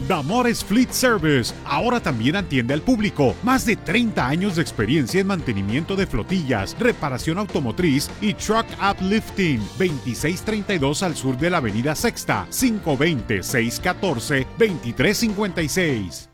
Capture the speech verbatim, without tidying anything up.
Damores Fleet Service ahora también atiende al público. Más de treinta años de experiencia en mantenimiento de flotillas, reparación automotriz y truck uplifting. veintiséis treinta y dos al sur de la avenida Sexta, cinco dos cero, seis uno cuatro, dos tres cinco seis.